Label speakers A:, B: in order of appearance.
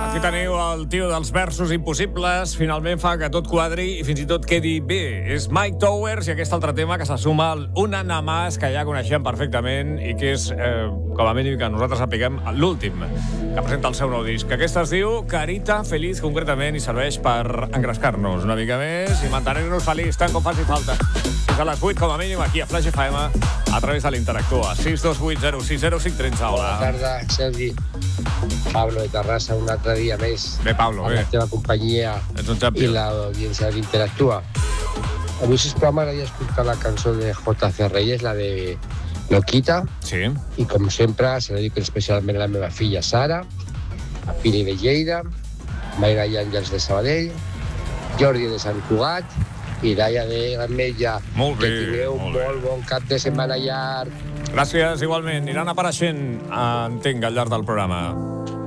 A: Aquí teniu el tio dels versos impossibles. Finalment fa que tot quadri i fins i tot quedi bé. És Mike Towers i aquest altre tema que se suma al Una Namás, que ja coneixem perfectament i que és, com a mínim, que nosaltres sapiguem l'últim que presenta el seu nou disc. Aquesta es diu Carita Feliz, concretament, i serveix per engrescar-nos una mica més i mantenir-nos feliç, tant com faci falta. Fins a les 8, com a mínim, aquí a Flash FM, a través de l'Interactua. 628 060513. Hola.
B: Bona tarda, Sergi. Pablo de Terrassa, un altre dia més.
A: Bé, Pablo,
B: amb
A: bé.
B: la teva companyia
A: i
B: l'audiència de l'Interactua. Avui, sisplau, m'agradaria escoltar la cançó de J.C. Reyes, la de Loquita.
A: Sí.
B: I, com sempre, se la dedico especialment a la meva filla Sara, a Piri de Lleida, Mayra i Àngels de Sabadell, Jordi de Sant Cugat i Laia de Gamella.
A: Molt bé,
B: que tingueu
A: molt bé.
B: molt bon cap de setmana llarg.
A: Gràcies, igualment. Aniran apareixent, entenc, al llarg del programa.